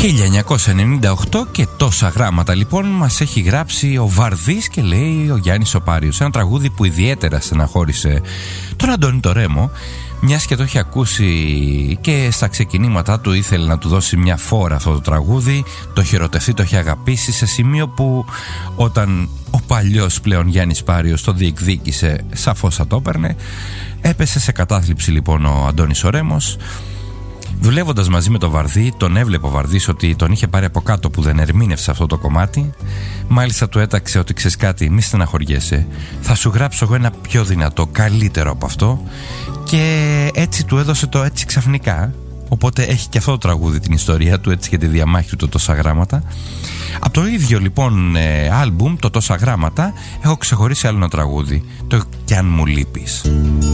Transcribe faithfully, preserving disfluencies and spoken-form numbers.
χίλια εννιακόσια ενενήντα οκτώ και τόσα γράμματα λοιπόν μας έχει γράψει ο Βαρδής και λέει ο Γιάννης ο Πάριος. Ένα τραγούδι που ιδιαίτερα στεναχώρησε τον Αντώνη το Ρέμο, μιας και το έχει ακούσει και στα ξεκινήματά του ήθελε να του δώσει μια φόρα αυτό το τραγούδι. Το έχει ερωτευτεί, το έχει αγαπήσει σε σημείο που όταν ο παλιός πλέον Γιάννης Πάριος το διεκδίκησε, σαφώς θα το έπαιρνε. Έπεσε σε κατάθλιψη λοιπόν ο Αντώνης ο Ρέμος. Δουλεύοντας μαζί με τον Βαρδί, τον έβλεπε ο Βαρδής ότι τον είχε πάρει από κάτω που δεν ερμήνευσε αυτό το κομμάτι. Μάλιστα του έταξε ότι ξέρεις κάτι, μη στεναχωριέσαι, θα σου γράψω εγώ ένα πιο δυνατό, καλύτερο από αυτό. Και έτσι του έδωσε το έτσι ξαφνικά. Οπότε έχει και αυτό το τραγούδι την ιστορία του, έτσι και τη διαμάχη του, το τόσα γράμματα. Από το ίδιο λοιπόν ε, άλμπουμ, το τόσα γράμματα, έχω ξεχωρίσει άλλο ένα τραγούδι, το «Κι αν μου λείπεις».